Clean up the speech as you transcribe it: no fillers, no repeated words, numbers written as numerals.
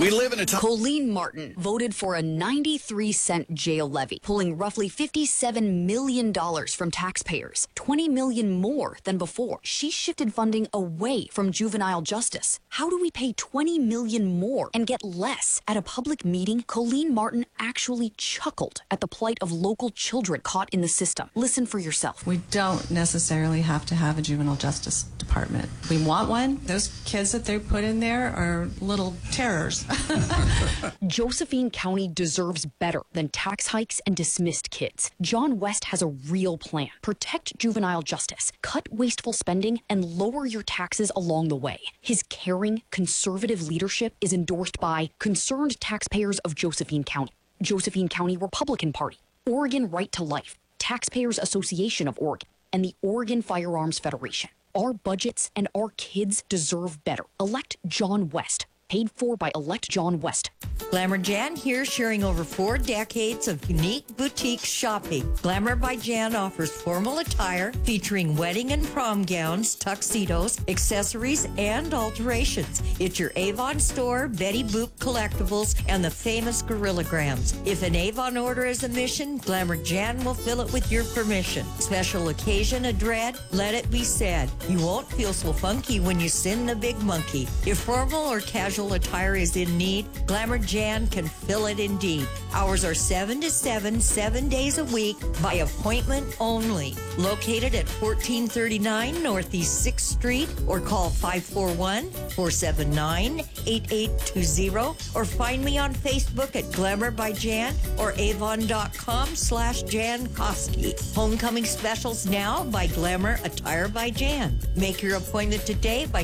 We live in a time. Colleen Martin voted for a 93-cent jail levy, pulling roughly $57 million from taxpayers, $20 million more than before. She shifted funding away from juvenile justice. How do we pay $20 million more and get less? At a public meeting, Colleen Martin actually chuckled at the plight of local children caught in the system. Listen for yourself. We don't necessarily have to have a juvenile justice department. We want one. Those kids that they put in there are little terrors. Josephine County deserves better than tax hikes and dismissed kids. John West has a real plan. Protect juvenile justice, cut wasteful spending, and lower your taxes along the way. His caring, conservative leadership is endorsed by concerned taxpayers of Josephine County, Josephine County Republican Party, Oregon Right to Life, Taxpayers Association of Oregon, and the Oregon Firearms Federation. Our budgets and our kids deserve better. Elect John West. Paid for by Elect John West. Glamour Jan here, sharing over 4 decades of unique boutique shopping. Glamour by Jan offers formal attire featuring wedding and prom gowns, tuxedos, accessories, and alterations. It's your Avon store, Betty Boop collectibles, and the famous Gorillograms. If an Avon order is a mission, Glamour Jan will fill it with your permission. Special occasion a dread, let it be said. You won't feel so funky when you sin the big monkey. If formal or casual attire is in need, Glamour Jan can fill it indeed. Hours are 7 to 7, 7 days a week, by appointment only. Located at 1439 Northeast 6th Street, or call 541-479-8820, or find me on Facebook at Glamour by Jan or avon.com/Jan Koski. Homecoming specials now by Glamour Attire by Jan. Make your appointment today by